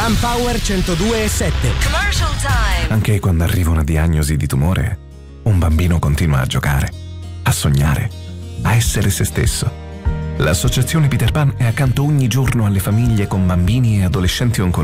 Sun Power 102.7. Commercial time. Anche quando arriva una diagnosi di tumore, un bambino continua a giocare, a sognare, a essere se stesso. L'associazione Peter Pan è accanto ogni giorno alle famiglie con bambini e adolescenti oncologici